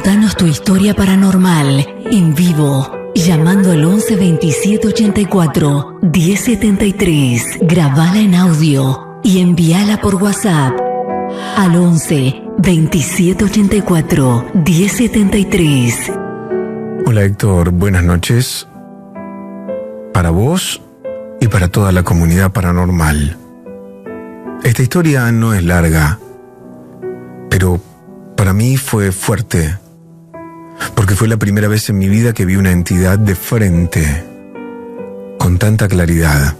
Contanos tu historia paranormal en vivo, llamando al 11 27 84 1073. Grabala en audio y envíala por WhatsApp al 11 27 84 1073. Hola Héctor, buenas noches. Para vos y para toda la comunidad paranormal. Esta historia no es larga, pero para mí fue fuerte, porque fue la primera vez en mi vida que vi una entidad de frente, con tanta claridad.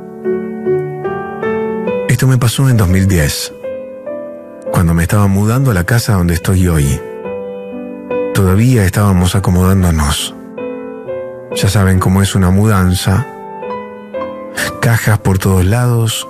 Esto me pasó en 2010, cuando me estaba mudando a la casa donde estoy hoy. Todavía estábamos acomodándonos. Ya saben cómo es una mudanza. Cajas por todos lados,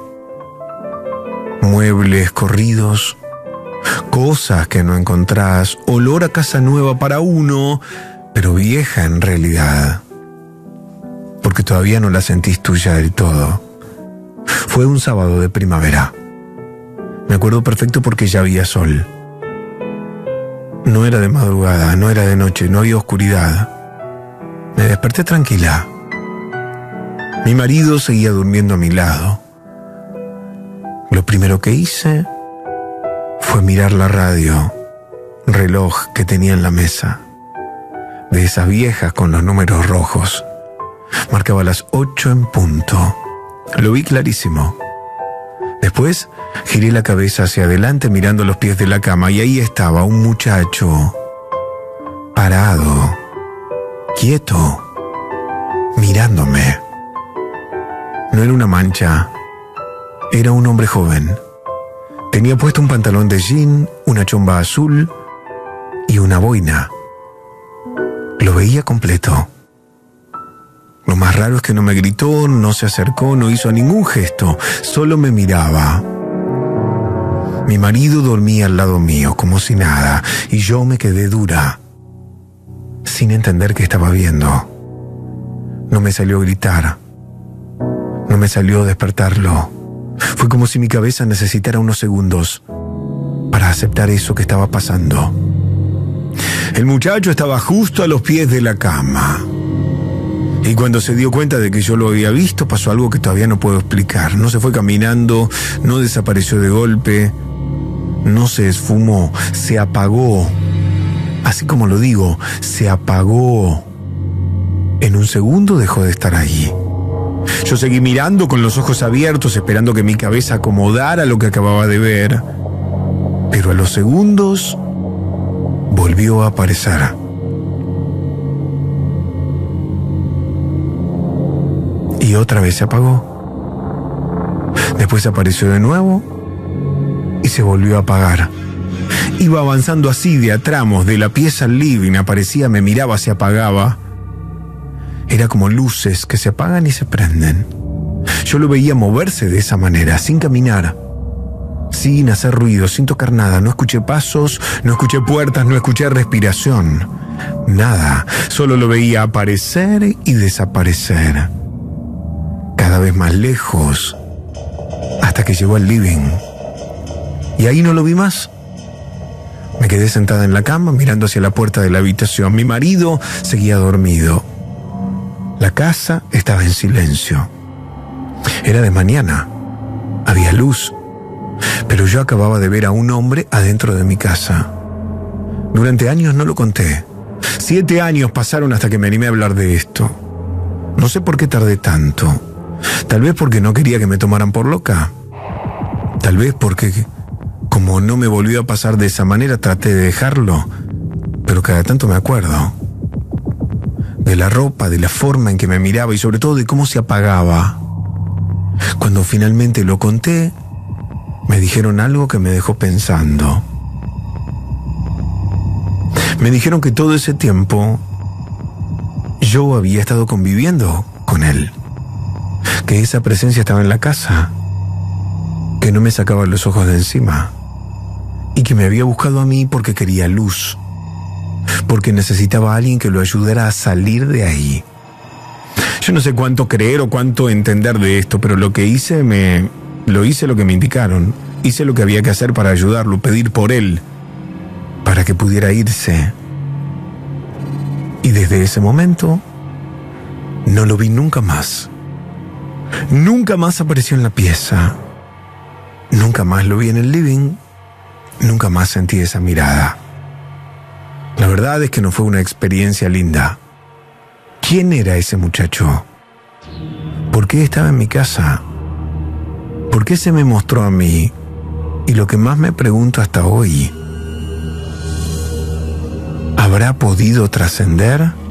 muebles corridos, cosas que no encontrás, olor a casa nueva para uno, pero vieja en realidad, porque todavía no la sentís tuya del todo. Fue un sábado de primavera. Me acuerdo perfecto porque ya había sol. No era de madrugada, no era de noche, no había oscuridad. Me desperté tranquila. Mi marido seguía durmiendo a mi lado. Lo primero que hice fue mirar la radio, reloj que tenía en la mesa, de esas viejas con los números rojos. Marcaba las 8 en punto. Lo vi clarísimo. Después giré la cabeza hacia adelante mirando los pies de la cama y ahí estaba un muchacho, parado, quieto, mirándome. No era una mancha, era un hombre joven. Tenía puesto un pantalón de jean, una chomba azul y una boina. Lo veía completo. Lo más raro es que no me gritó, no se acercó, no hizo ningún gesto, solo me miraba. Mi marido dormía al lado mío, como si nada, y yo me quedé dura, sin entender qué estaba viendo. No me salió gritar, no me salió despertarlo. Fue como si mi cabeza necesitara unos segundos para aceptar eso que estaba pasando. El muchacho estaba justo a los pies de la cama. Y cuando se dio cuenta de que yo lo había visto, pasó algo que todavía no puedo explicar. No se fue caminando, no desapareció de golpe, no se esfumó, se apagó. Así como lo digo, se apagó. En un segundo dejó de estar allí. Yo seguí mirando con los ojos abiertos, esperando que mi cabeza acomodara lo que acababa de ver. Pero a los segundos volvió a aparecer. Y otra vez se apagó. Después apareció de nuevo y se volvió a apagar. Iba avanzando así de a tramos, de la pieza al living, aparecía, me miraba, se apagaba. Era como luces que se apagan y se prenden. Yo lo veía moverse de esa manera, sin caminar, sin hacer ruido, sin tocar nada. No escuché pasos, no escuché puertas, no escuché respiración. Nada, solo lo veía aparecer y desaparecer. Cada vez más lejos, hasta que llegó al living. Y ahí no lo vi más. Me quedé sentada en la cama mirando hacia la puerta de la habitación. Mi marido seguía dormido. La casa estaba en silencio. Era de mañana. Había luz. Pero yo acababa de ver a un hombre adentro de mi casa. Durante años no lo conté. 7 años pasaron hasta que me animé a hablar de esto. No sé por qué tardé tanto. Tal vez porque no quería que me tomaran por loca. Tal vez porque, como no me volvió a pasar de esa manera, traté de dejarlo. Pero cada tanto me acuerdo. De la ropa, de la forma en que me miraba y sobre todo de cómo se apagaba. Cuando finalmente lo conté, me dijeron algo que me dejó pensando. Me dijeron que todo ese tiempo yo había estado conviviendo con él. Que esa presencia estaba en la casa, que no me sacaba los ojos de encima y que me había buscado a mí porque quería luz, porque necesitaba a alguien que lo ayudara a salir de ahí. Yo no sé cuánto creer o cuánto entender de esto, pero lo que hice, lo hice lo que me indicaron. Hice lo que había que hacer para ayudarlo, pedir por él, para que pudiera irse. Y desde ese momento no lo vi nunca más. Nunca más apareció en la pieza. Nunca más lo vi en el living. Nunca más sentí esa mirada. La verdad es que no fue una experiencia linda. ¿Quién era ese muchacho? ¿Por qué estaba en mi casa? ¿Por qué se me mostró a mí? Y lo que más me pregunto hasta hoy, ¿habrá podido trascender?